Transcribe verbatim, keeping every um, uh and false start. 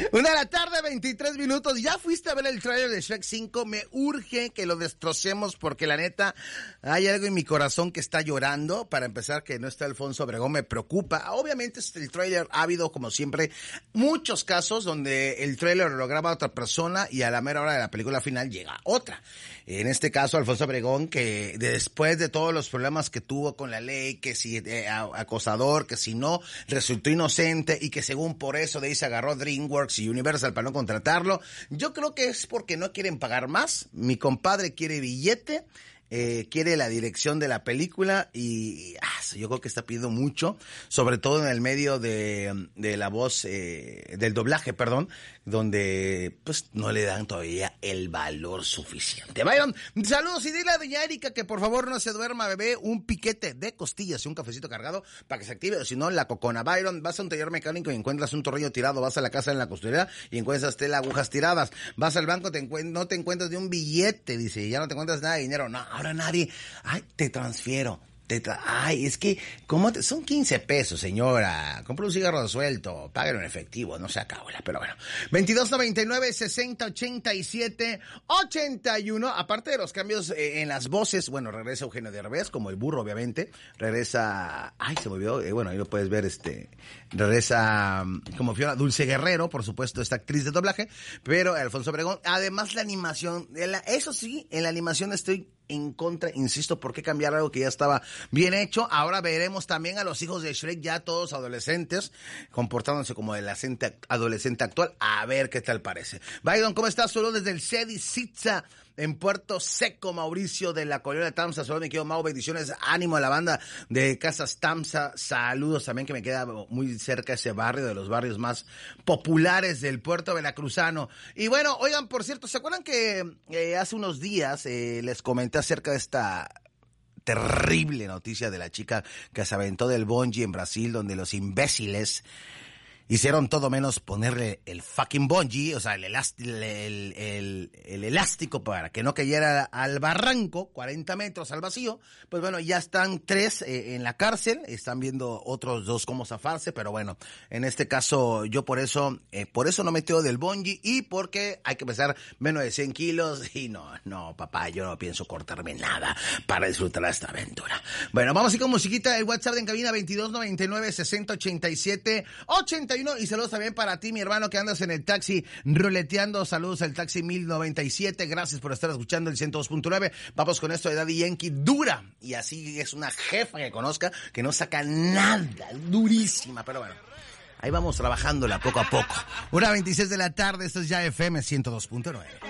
Una de la tarde, veintitrés minutos. ¿Ya fuiste a ver el trailer de Shrek cinco? Me urge que lo destrocemos porque la neta hay algo en mi corazón que está llorando. Para empezar, que no está Alfonso Obregón me preocupa. Obviamente el trailer ha habido, como siempre, muchos casos donde el trailer lo graba otra persona y a la mera hora de la película final llega otra. En este caso, Alfonso Obregón, que después de todos los problemas que tuvo con la ley, que si eh, acosador, que si no, resultó inocente y que según por eso de ahí se agarró DreamWorks y Universal para no contratarlo, yo creo que es porque no quieren pagar más. Mi compadre quiere billete. Eh, quiere la dirección de la película y ah, yo creo que está pidiendo mucho, sobre todo en el medio de, de la voz, eh, del doblaje, perdón, donde pues no le dan todavía el valor suficiente. Byron, saludos y dile a doña Erika que por favor no se duerma, bebé, un piquete de costillas y un cafecito cargado para que se active, o si no, la cocona. Byron, vas a un taller mecánico y encuentras un tornillo tirado, vas a la casa en la costurera y encuentras tela, agujas tiradas, vas al banco, te encuent- no te encuentras de un billete, dice, ya no te encuentras nada de dinero, no, ahora nadie, ay, te transfiero, te tra- ay, es que, ¿cómo te? Son quince pesos, señora, compra un cigarro suelto, págalo en efectivo, no se acabó, pero bueno, veintidós noventa y nueve, sesenta, ochenta y siete, ochenta y uno, aparte de los cambios eh, en las voces, bueno, regresa Eugenio Derbez, como el burro, obviamente, regresa, ay, se me olvidó, eh, bueno, ahí lo puedes ver, este, regresa como Fiona, Dulce Guerrero, por supuesto, esta actriz de doblaje, pero Alfonso Obregón, además la animación, la, eso sí, en la animación estoy en contra, insisto, ¿por qué cambiar algo que ya estaba bien hecho? Ahora veremos también a los hijos de Shrek, ya todos adolescentes, comportándose como el adolescente actual, a ver qué tal parece. Byron, ¿cómo estás? Solo desde el Cedi Sitza, en Puerto Seco, Mauricio de la Colonia Tamsa. Solo me quedo, Mau, bendiciones, ánimo a la banda de Casas Tamsa, saludos también, que me queda muy cerca ese barrio, de los barrios más populares del puerto veracruzano. Y bueno, oigan, por cierto, ¿se acuerdan que eh, hace unos días eh, les comenté acerca de esta terrible noticia de la chica que se aventó del bungee en Brasil, donde los imbéciles hicieron todo menos ponerle el fucking bungee, o sea, el, elast- el, el, el, el elástico para que no cayera al barranco, cuarenta metros al vacío? Pues bueno, ya están tres eh, en la cárcel, están viendo otros dos cómo zafarse, pero bueno, en este caso yo por eso, eh, por eso no me meteo del bungee y porque hay que pesar menos de cien kilos y no, no, papá, yo no pienso cortarme nada para disfrutar de esta aventura. Bueno, vamos a ir con musiquita, el WhatsApp de en cabina veintidós noventa y nueve, sesenta, ochenta y siete, ochenta y uno. Y saludos también para ti, mi hermano, que andas en el taxi ruleteando. Saludos al taxi mil noventa y siete. Gracias por estar escuchando el ciento dos punto nueve. Vamos con esto de Daddy Yankee, dura. Y así es una jefa que conozca, que no saca nada, durísima. Pero bueno, ahí vamos trabajándola poco a poco. Una veintiséis de la tarde, esto es ya F M ciento dos punto nueve.